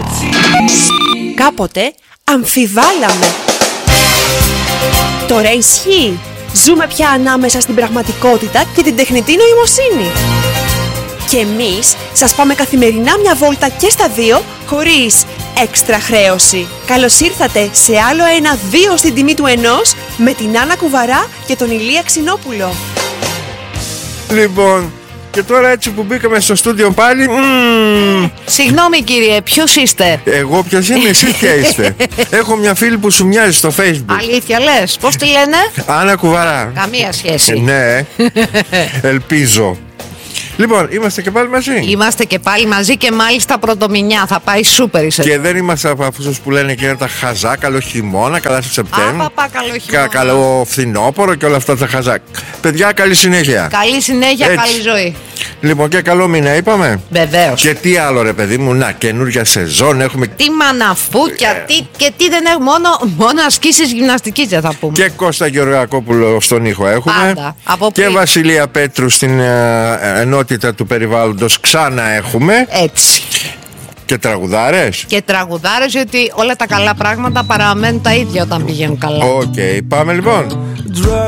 Κάποτε αμφιβάλαμε. Τώρα ισχύει. Ζούμε πια ανάμεσα στην πραγματικότητα και την τεχνητή νοημοσύνη. Και εμείς σας πάμε καθημερινά μια βόλτα και στα δύο, χωρίς έξτρα χρέωση. Καλώς ήρθατε σε άλλο ένα 2 στην τιμή του ενός, με την Άννα Κουβαρά και τον Ηλία Ξινόπουλο. Λοιπόν, και τώρα έτσι που μπήκαμε στο στούντιο πάλι. Συγγνώμη κύριε, ποιος είστε? Εγώ ποιος είμαι, εσείς ποια είστε? Έχω μια φίλη που σου μοιάζει στο Facebook. Αλήθεια λες, πώς τη λένε? Άννα Κουβαρά. Καμία σχέση. Ναι, ελπίζω. Λοιπόν, είμαστε και πάλι μαζί. Είμαστε και πάλι μαζί και μάλιστα πρωτομηνιά. Θα πάει σούπερ η σεζόν. Και δεν είμαστε από αυτούς που λένε και τα χαζά, καλό χειμώνα, καλά στο Σεπτέμβριο. Απαπα, καλό χειμώνα. Καλό φθινόπωρο και όλα αυτά τα χαζά. Παιδιά, καλή συνέχεια. Καλή συνέχεια, Έτσι. καλή ζωή. Λοιπόν, και καλό μήνα είπαμε. Βεβαίως. Και τι άλλο ρε παιδί μου, να, καινούργια σεζόν έχουμε. Τι μαναφούκια, τι δεν έχουμε, μόνο ασκήσεις γυμναστικής δεν θα πούμε. Και Κώστα Γεωργακόπουλο στον ήχο έχουμε. Πάντα, από και πριν. Βασιλεία Πέτρου στην ενότητα του περιβάλλοντος ξανά έχουμε. Έτσι. Και τραγουδάρες. Και τραγουδάρες, γιατί όλα τα καλά πράγματα παραμένουν τα ίδια όταν πηγαίνουν καλά. Οκ, πάμε λοιπόν.